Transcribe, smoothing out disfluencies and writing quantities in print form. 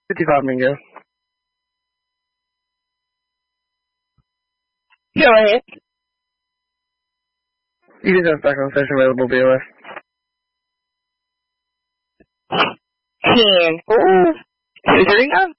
55 Mingo. Go ahead. You can have back on session available BOS. 10-4. 2-3 go.